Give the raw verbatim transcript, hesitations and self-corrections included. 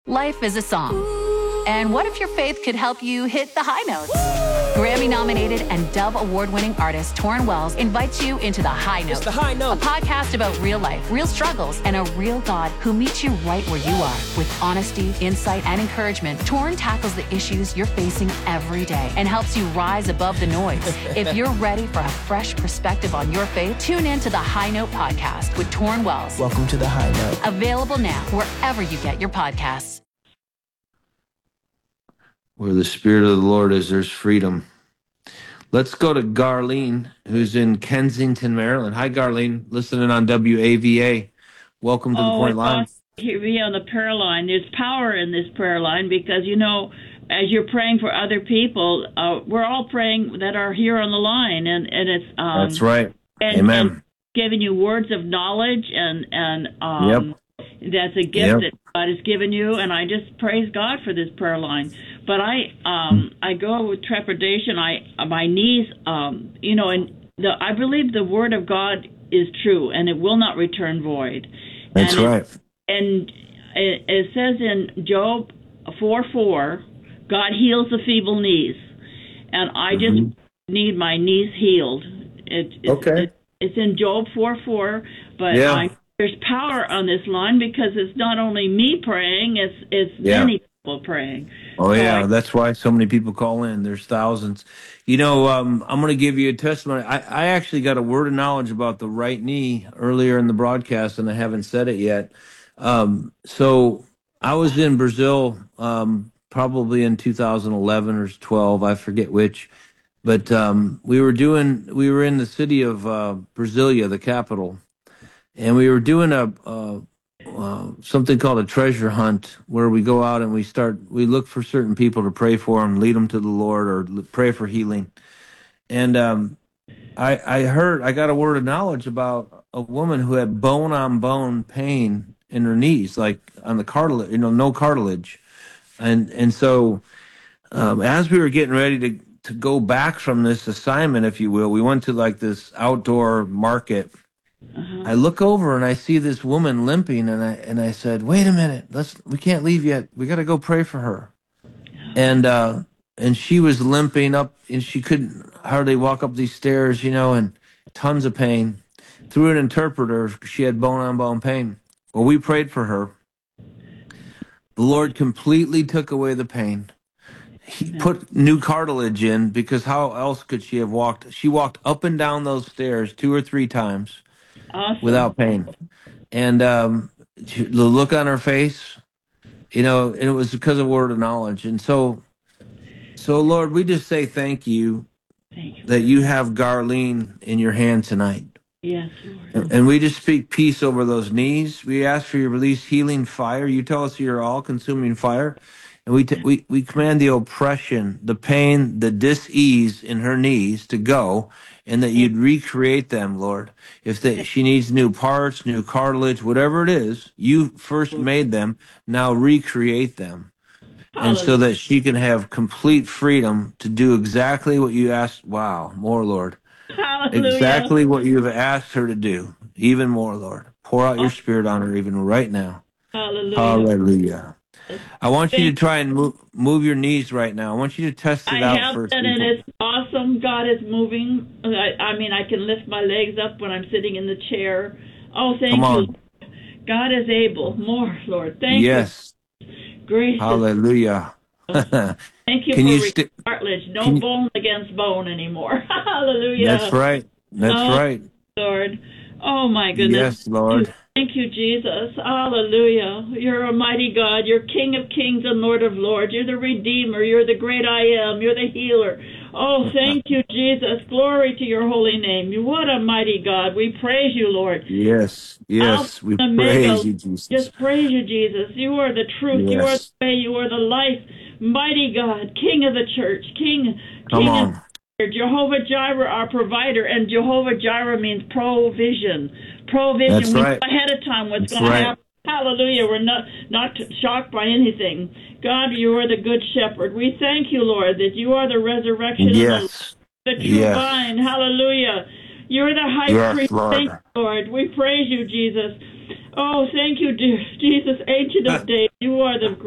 Life is a song. And what if your faith could help you hit the high notes? Grammy-nominated and Dove Award-winning artist Torrin Wells invites you into The High Note. It's The High Note. A podcast about real life, real struggles, and a real God who meets you right where you are. With honesty, insight, and encouragement, Torrin tackles the issues you're facing every day and helps you rise above the noise. If you're ready for a fresh perspective on your faith, tune in to The High Note podcast with Torrin Wells. Welcome to The High Note. Available now wherever you get your podcasts. Where the Spirit of the Lord is, there's freedom. Let's go to Garlene, who's in Kensington, Maryland. Hi, Garlene, listening on W A V A. Welcome to oh, the Point Line. Here we on the prayer line. There's power in this prayer line because, you know, as you're praying for other people, uh, we're all praying that are here on the line, and, and it's um, that's right. And, Amen. And giving you words of knowledge, and and um, yep. that's a gift yep. that God has given you, and I just praise God for this prayer line. But I um, I go with trepidation. I my knees, um, you know, and the I believe the word of God is true, and it will not return void. That's and right. It, and it, it says in Job four four, God heals the feeble knees, and I mm-hmm. just need my knees healed. It, it's, okay. It, it's in Job four four, but yeah. I, there's power on this line because it's not only me praying; it's it's yeah. many people praying. Oh, so yeah, I, that's why so many people call in. There's thousands. You know, um, I'm going to give you a testimony. I, I actually got a word of knowledge about the right knee earlier in the broadcast, and I haven't said it yet. Um, so I was in Brazil um, probably in two thousand eleven or twelve, I forget which. But um, we were doing, we were in the city of uh, Brasilia, the capital, and we were doing a, a Uh, something called a treasure hunt, where we go out and we start, we look for certain people to pray for them, lead them to the Lord, or pray for healing. And um, I, I heard, I got a word of knowledge about a woman who had bone on bone pain in her knees, like on the cartilage, you know, no cartilage. And and so um, as we were getting ready to, to go back from this assignment, if you will, we went to like this outdoor market. Uh-huh. I look over and I see this woman limping, and I and I said, "Wait a minute, let's we can't leave yet. We got to go pray for her." And uh, and she was limping up, and she couldn't hardly walk up these stairs, you know, and tons of pain. Through an interpreter, she had bone on bone pain. Well, we prayed for her. The Lord completely took away the pain. He put new cartilage in, because how else could she have walked? She walked up and down those stairs two or three times. Awesome. Without pain. And um, the look on her face, you know, and it was because of word of knowledge. And so, so Lord, we just say thank you, thank you that you have Garlene in your hand tonight. Yes, Lord. And, and we just speak peace over those knees. We ask for your release healing fire. You tell us you're all-consuming fire. And we, t- we we command the oppression, the pain, the dis-ease in her knees to go, and that you'd recreate them, Lord. If they, she needs new parts, new cartilage, whatever it is, you first made them, now recreate them. Hallelujah. And so that she can have complete freedom to do exactly what you asked. Wow, more, Lord. Hallelujah. Exactly what you've asked her to do, even more, Lord. Pour out your Spirit on her even right now. Hallelujah. Hallelujah. I want you to try and move, move your knees right now. I want you to test it I out have first. That, and it's awesome. God is moving. I, I mean, I can lift my legs up when I'm sitting in the chair. Oh, thank Come on. you. God is able. More, Lord. Thank yes. you. Gracious. Hallelujah. Thank you can for you st- cartilage. No can bone against bone anymore. Hallelujah. That's right. That's oh, right. Lord. Oh, my goodness. Yes, Lord. Thank you, Jesus. Hallelujah. You're a mighty God. You're King of kings and Lord of lords. You're the Redeemer. You're the great I am. You're the healer. Oh, thank you, Jesus. Glory to your holy name. What a mighty God. We praise you, Lord. Yes, yes. Alpha we and praise Omega. you, Jesus. Just praise you, Jesus. You are the truth. Yes. You are the way. You are the life. Mighty God, King of the church. King, Come King on. of Jehovah Jireh, our provider, and Jehovah Jireh means provision. Provision. That's we right. know ahead of time what's That's going right. to happen. Hallelujah. We're not, not shocked by anything. God, you are the good shepherd. We thank you, Lord, that you are the resurrection yes. and the, the true yes. vine. Hallelujah. You're the high yes, priest. Lord. Thank you, Lord. We praise you, Jesus. Oh, thank you, dear Jesus, Ancient of Days. You are the